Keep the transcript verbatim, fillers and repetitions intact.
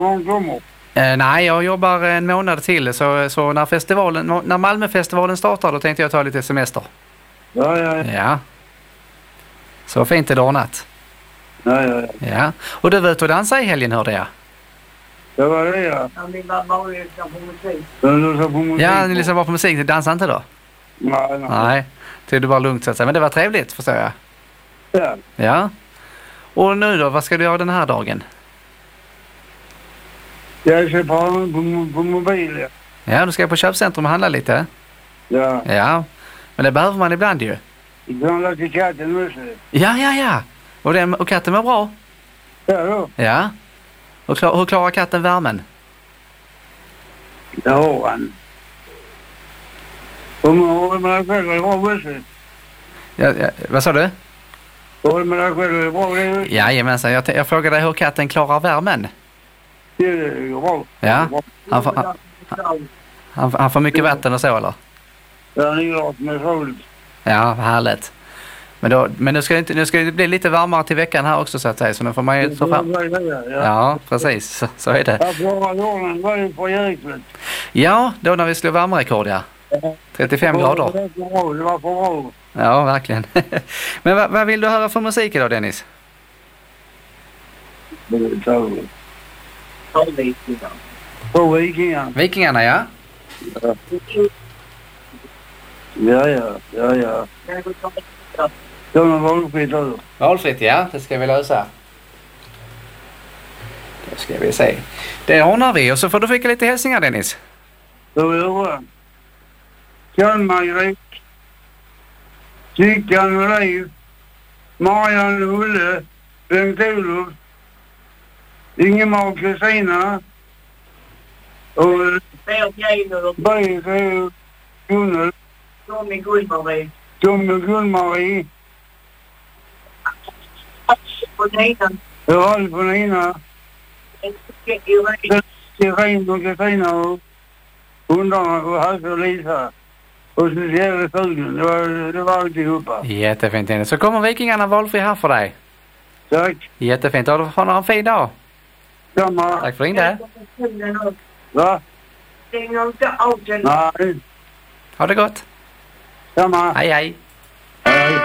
hon kommer. Eh, nej, jag jobbar en månad till. Så, så när, festivalen, när Malmöfestivalen startar, då tänkte jag ta lite semester. Ja, ja, ja. Ja. Så fint är det ordnat. Ja, ja, ja. Ja. Och du var ute och dansa i helgen, hörde jag. Det var det, ja. Ja, ni var bara lyssna på musik. Du lyssnar på musik. Ja, ni lyssnar bara på musik. Ni dansar inte då? Nej, nej. Nej. Tog det bara lugnt så att säga. Men det var trevligt, förstår jag. Ja. Ja. Och nu då, vad ska du göra den här dagen? Jag ska på, på, på mobil, ja. Ja, du ska på köpcentrum och handla lite. Ja. Ja. Men det behöver man ibland ju. Jag kan lägga till katten nu. Ja, ja, ja. Och, den, och katten mår bra? Ja, då. Ja. Och klar, hur klarar katten värmen? Det har han. Hur har du med dig själv? Är det bra bussen? Ja, ja, vad sa du? Hur har du med dig själv? Är det bra det? Jajamensan, jag, jag frågade dig hur katten klarar värmen. Det är bra. Ja. Han får, han, han, han får mycket vatten och så, eller? Ja, det är klart med sol. Ja, härligt. Men, då, men nu, ska det inte, nu ska det bli lite varmare till veckan här också, så att säga. Så nu får man ju ta fram... Ja, precis. Så, så är det. Jag får jorden var ju på jäkligt. Ja, då när vi slår värmerekord, ja. trettiofem grader. Det var för bra. Det var för bra. Ja, verkligen. Men vad, vad vill du höra för musik idag, Dennis? Det är trevligt. Ta vikingar. På Vikingar. Vikingarna, ja. Ja, ja, ja, ja. De är valfritt över. Valfritt, ja. Det ska vi lösa. Då ska vi se. Det ordnar vi. Och så får du skicka lite hälsningar, Dennis. Då gör jag. Kalmar-Gret. Sickan och Leif. Marianne Ulle. Bengt-Olof. Ingemar Kristina. Och Bert Jäger och Berg och Gunnel. Tommy Gullmarie. Tommy Gullmarie. Och Nina. Ralf och Nina. Irene och Kristina och hundarna och Hasse och Lisa. Och speciellt studion. Det var, det var alltihopa. Jättefint, Dennis. Så kommer Vikingarna valfri här för dig. Tack. Jättefint. Och du får ha en fin dag. Samma. Tack för det. Va? Stäng inte av den. Nej. Ha det gott. Samma. Hej, hej. Hej.